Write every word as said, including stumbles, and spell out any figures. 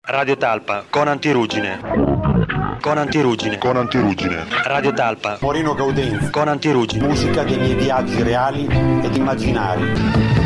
Radio Talpa, con antirugine. Con antirugine. Con antirugine. Radio Talpa. Moreno Gaudenzi. Con antirugine. Musica dei miei viaggi reali ed immaginari.